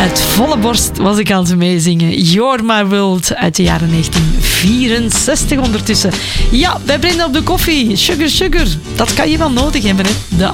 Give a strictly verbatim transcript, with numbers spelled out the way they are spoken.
Uit volle borst was ik aan het meezingen. You're My World uit de jaren negentien vierenzestig ondertussen. Ja, wij brengen op de koffie. Sugar, sugar. Dat kan je wel nodig hebben, hè. De